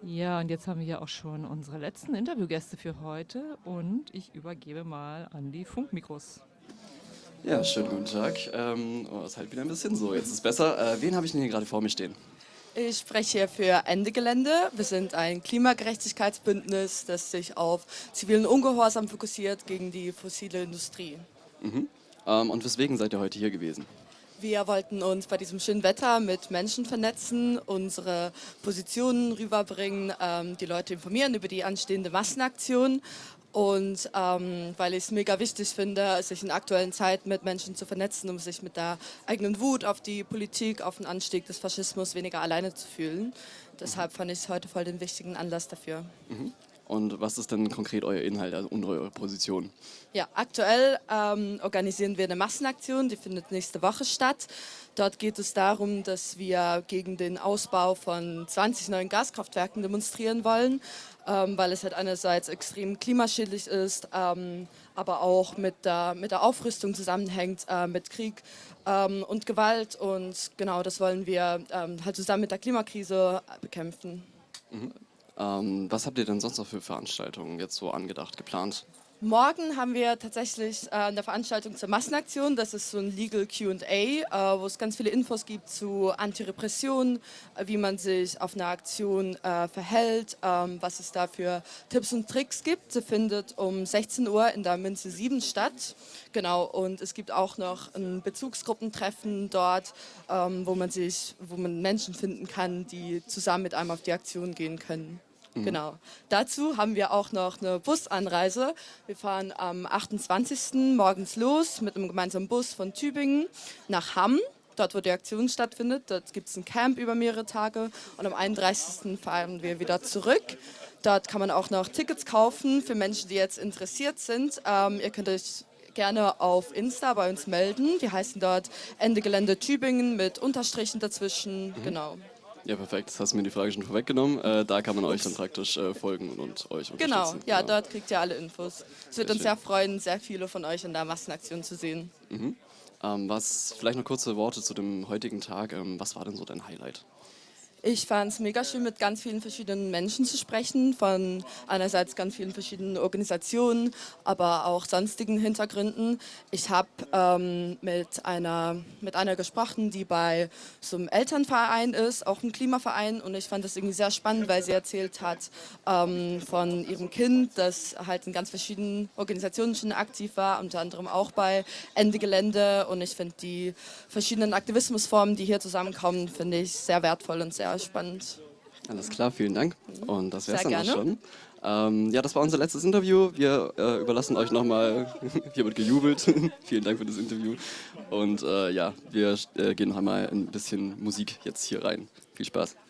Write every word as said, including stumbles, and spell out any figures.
Ja, und jetzt haben wir ja auch schon unsere letzten Interviewgäste für heute und ich übergebe mal an die Funkmikros. Ja, schönen guten Tag. Ähm, oh, ist halt wieder ein bisschen so. Jetzt ist besser. Äh, wen habe ich denn hier gerade vor mir stehen? Ich spreche hier für Ende Gelände. Wir sind ein Klimagerechtigkeitsbündnis, das sich auf zivilen Ungehorsam fokussiert gegen die fossile Industrie. Mhm. Ähm, und weswegen seid ihr heute hier gewesen? Wir wollten uns bei diesem schönen Wetter mit Menschen vernetzen, unsere Positionen rüberbringen, ähm, die Leute informieren über die anstehende Massenaktion. Und ähm, weil ich es mega wichtig finde, sich in der aktuellen Zeit mit Menschen zu vernetzen, um sich mit der eigenen Wut auf die Politik, auf den Anstieg des Faschismus weniger alleine zu fühlen. Deshalb fand ich es heute voll den wichtigen Anlass dafür. Mhm. Und was ist denn konkret euer Inhalt also und eure Position? Ja, aktuell ähm, organisieren wir eine Massenaktion, die findet nächste Woche statt. Dort geht es darum, dass wir gegen den Ausbau von zwanzig neuen Gaskraftwerken demonstrieren wollen, ähm, weil es halt einerseits extrem klimaschädlich ist, ähm, aber auch mit der, mit der Aufrüstung zusammenhängt, äh, mit Krieg ähm, und Gewalt. Und genau das wollen wir ähm, halt zusammen mit der Klimakrise bekämpfen. Mhm. Ähm, was habt ihr denn sonst noch für Veranstaltungen jetzt so angedacht, geplant? Morgen haben wir tatsächlich äh, eine Veranstaltung zur Massenaktion. Das ist so ein Legal Q and A, äh, wo es ganz viele Infos gibt zu Antirepression, äh, wie man sich auf einer Aktion äh, verhält, ähm, was es da für Tipps und Tricks gibt. Sie findet um sechzehn Uhr in der Münze sieben statt. Genau, und es gibt auch noch ein Bezugsgruppentreffen dort, ähm, wo man sich, wo man Menschen finden kann, die zusammen mit einem auf die Aktion gehen können. Mhm. Genau. Dazu haben wir auch noch eine Busanreise. Wir fahren am achtundzwanzigsten morgens los mit einem gemeinsamen Bus von Tübingen nach Hamm, dort wo die Aktion stattfindet. Dort gibt es ein Camp über mehrere Tage und am einunddreißigsten fahren wir wieder zurück. Dort kann man auch noch Tickets kaufen für Menschen, die jetzt interessiert sind. Ähm, ihr könnt euch gerne auf Insta bei uns melden. Wir heißen dort Ende Gelände Tübingen mit Unterstrichen dazwischen. Mhm. Genau. Ja, perfekt. Das hast du mir die Frage schon vorweggenommen. Äh, da kann man euch dann praktisch äh, folgen und, und euch unterstützen. Genau, ja, genau. Dort kriegt ihr alle Infos. Es wird Sehr uns sehr freuen, sehr viele von euch in der Massenaktion zu sehen. Mhm. Ähm, was, vielleicht noch kurze Worte zu dem heutigen Tag. Ähm, was war denn so dein Highlight? Ich fand es mega schön, mit ganz vielen verschiedenen Menschen zu sprechen, von einerseits ganz vielen verschiedenen Organisationen, aber auch sonstigen Hintergründen. Ich habe ähm, mit einer, mit einer gesprochen, die bei so einem Elternverein ist, auch ein Klimaverein, und ich fand das irgendwie sehr spannend, weil sie erzählt hat ähm, von ihrem Kind, das halt in ganz verschiedenen Organisationen schon aktiv war, unter anderem auch bei Ende Gelände, und ich finde die verschiedenen Aktivismusformen, die hier zusammenkommen, finde ich sehr wertvoll und sehr spannend. Alles klar, vielen Dank. Und das wäre es dann gerne. auch schon. Ähm, ja, das war unser letztes Interview. Wir äh, überlassen euch nochmal, hier wird gejubelt. Vielen Dank für das Interview. Und äh, ja, wir äh, gehen noch einmal ein bisschen Musik jetzt hier rein. Viel Spaß.